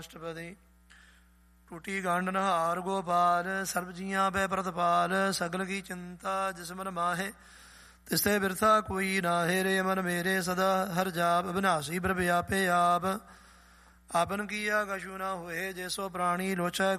ਅਸ਼ਟਪਦੀ। ਟੂਟੀ ਗੰਢ ਨਹਾਰ ਗੋਪਾਲ, ਸਰਬ ਜੀਆਂ ਪੈ ਪ੍ਰਤਪਾਲ। ਸਗਲ ਕੀ ਚਿੰਤਾ ਜਿਸ ਮਨ ਮਾਹੇ, ਤਿਸਤੇ ਬਿਰਥਾ ਕੋਈ ਨਾਹੇ। ਰੇ ਮਨ ਮੇਰੇ ਸਦਾ ਹਰ ਜਾਪ, ਅਬਿਨਾਸੀ ਪ੍ਰਭ ਆਪੇ ਆਪ। ਆਪਨ ਕੀਆ ਕਛੂ ਨਾ ਹੋਏ, ਜੇ ਸੋ ਪ੍ਰਾਣੀ ਲੋਚੈ